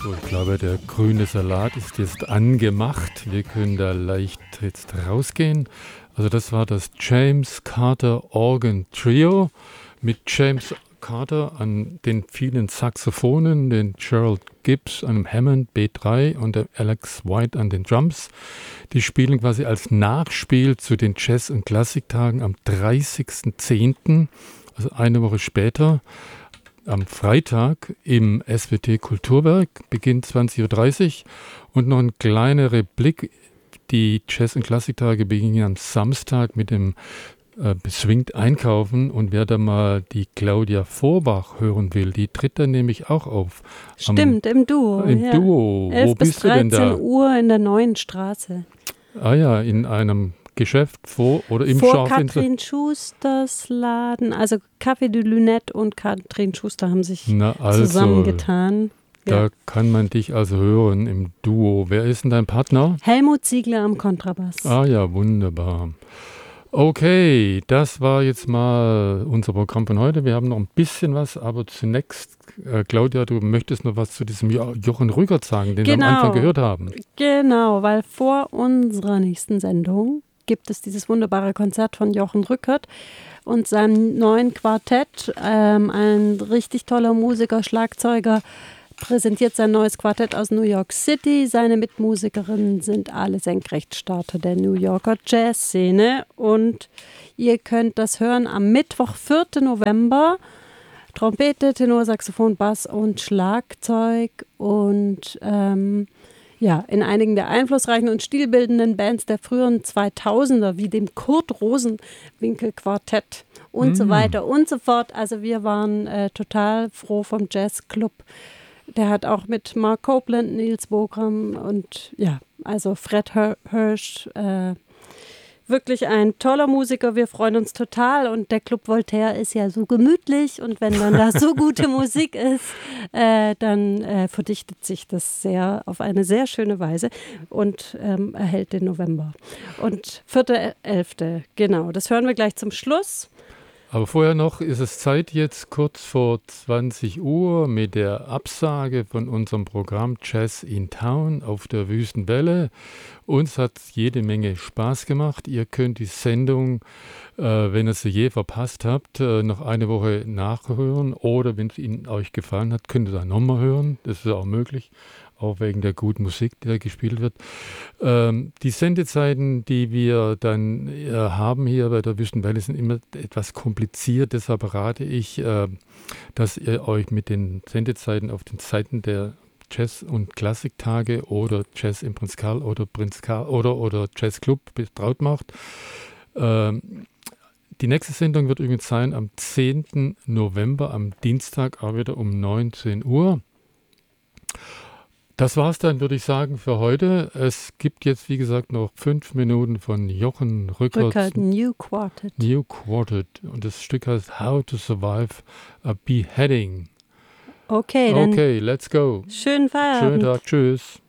So, ich glaube, der grüne Salat ist jetzt angemacht. Wir können da leicht jetzt rausgehen. Also das war das James Carter Organ Trio mit James Carter an den vielen Saxophonen, den Gerald Gibbs an dem Hammond B3 und der Alex White an den Drums. Die spielen quasi als Nachspiel zu den Jazz- und Klassiktagen am 30.10., also eine Woche später. Am Freitag im SWT Kulturwerk, beginnt 20.30 Uhr. Und noch ein kleiner Blick, die Jazz- und Klassiktage beginnen am Samstag mit dem Beswingt Einkaufen. Und wer da mal die Claudia Vorbach hören will, die tritt dann nämlich auch auf. Stimmt, im Duo. Im Duo. 11 Wo bis bist du denn 13 da? Uhr in der Neuen Straße. Ah ja, in einem Geschäft vor oder im Vor Schafinsel. Katrin Schusters Laden, also Café de Lunette und Katrin Schuster haben sich zusammengetan. Da kann man dich also hören im Duo. Wer ist denn dein Partner? Helmut Ziegler am Kontrabass. Ah ja, wunderbar. Okay, das war jetzt mal unser Programm von heute. Wir haben noch ein bisschen was, aber zunächst, Claudia, du möchtest noch was zu diesem Jochen Rückert sagen, den wir am Anfang gehört haben. Genau, weil vor unserer nächsten Sendung gibt es dieses wunderbare Konzert von Jochen Rückert und seinem neuen Quartett. Ein richtig toller Musiker, Schlagzeuger, präsentiert sein neues Quartett aus New York City. Seine Mitmusikerinnen sind alle Senkrechtstarter der New Yorker Jazzszene. Und ihr könnt das hören am Mittwoch, 4. November. Trompete, Tenor, Saxophon, Bass und Schlagzeug. Und in einigen der einflussreichen und stilbildenden Bands der früheren 2000er, wie dem Kurt Rosenwinkel Quartett und so weiter und so fort. Also wir waren total froh vom Jazzclub. Der hat auch mit Mark Copeland, Niels Bogram und also Fred Hirsch, wirklich ein toller Musiker. Wir freuen uns total und der Club Voltaire ist ja so gemütlich und wenn dann da so gute Musik ist, dann verdichtet sich das sehr auf eine sehr schöne Weise und erhält den November. Und 4.11., genau, das hören wir gleich zum Schluss. Aber vorher noch ist es Zeit jetzt kurz vor 20 Uhr mit der Absage von unserem Programm Jazz in Town auf der Wüstenwelle. Uns hat jede Menge Spaß gemacht. Ihr könnt die Sendung, wenn ihr sie je verpasst habt, noch eine Woche nachhören. Oder wenn es Ihnen euch gefallen hat, könnt ihr da nochmal hören. Das ist auch möglich. Auch wegen der guten Musik, die da gespielt wird. Die Sendezeiten, die wir dann haben hier bei der Wüstenwelle, sind immer etwas kompliziert. Deshalb rate ich, dass ihr euch mit den Sendezeiten auf den Seiten der Jazz- und Klassiktage oder Jazz im Prinz Karl oder oder Jazzclub betraut macht. Die nächste Sendung wird übrigens sein am 10. November, am Dienstag, auch wieder um 19 Uhr. Das war's dann, würde ich sagen, für heute. Es gibt jetzt, wie gesagt, noch 5 Minuten von Jochen Rückert. New Quartet. New Quartet. Und das Stück heißt How to Survive a Beheading. Okay, dann let's go. schönen Feierabend. Schönen Tag, tschüss.